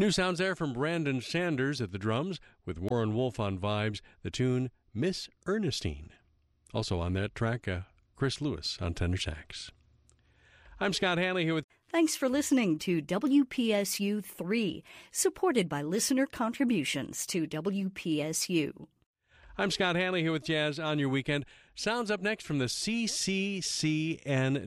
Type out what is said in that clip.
New sounds there from Brandon Sanders at the drums, with Warren Wolf on vibes, the tune Miss Ernestine. Also on that track, Chris Lewis on tenor sax. I'm Scott Hanley here with... Thanks for listening to WPSU 3, supported by listener contributions to WPSU. I'm Scott Hanley here with Jazz on Your Weekend. Sounds up next from the CCCN